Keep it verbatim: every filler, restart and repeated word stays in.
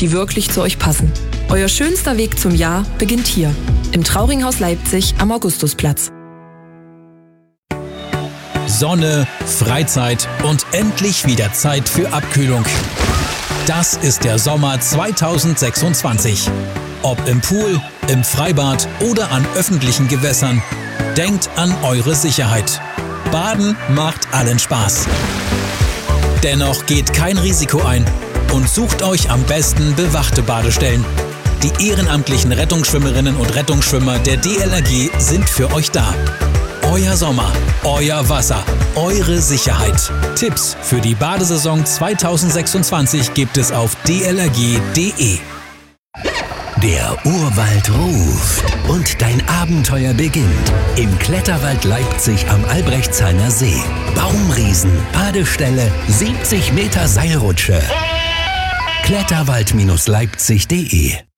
die wirklich zu euch passen. Euer schönster Weg zum Jahr beginnt hier, im Trauringhaus Leipzig am Augustusplatz. Sonne, Freizeit und endlich wieder Zeit für Abkühlung. Das ist der Sommer zweitausendsechsundzwanzig. Ob im Pool, im Freibad oder an öffentlichen Gewässern, denkt an eure Sicherheit. Baden macht allen Spaß. Dennoch geht kein Risiko ein und sucht euch am besten bewachte Badestellen. Die ehrenamtlichen Rettungsschwimmerinnen und Rettungsschwimmer der D L R G sind für euch da. Euer Sommer, euer Wasser, eure Sicherheit. Tipps für die Badesaison zweitausendsechsundzwanzig gibt es auf d l r g punkt d e. Der Urwald ruft und dein Abenteuer beginnt. Im Kletterwald Leipzig am Albrechtsheimer See. Baumriesen, Badestelle, siebzig Meter Seilrutsche. kletterwald Bindestrich leipzig punkt de